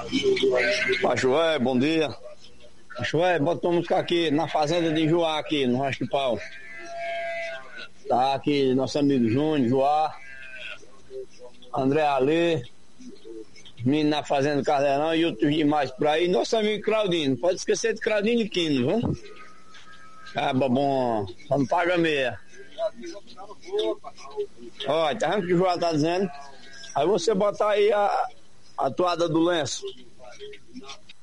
Pachué, bom dia. Pachué, bota uma música aqui na fazenda de Joá, aqui no Rancho de Pau. Tá aqui nosso amigo Júnior, Joá, André Alê, menino na fazenda do Carneirão e outros demais por aí. Nosso amigo Claudinho, não pode esquecer de Claudinho e Quino, viu? Ah, bom, só não paga meia. Olha, tá vendo o que o João tá dizendo? Aí você botar aí a toada do lenço.